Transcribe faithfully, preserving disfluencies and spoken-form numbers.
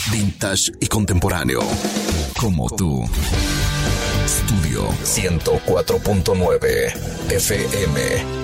vintage y contemporáneo, como tú. Estudio ciento cuatro punto nueve F M.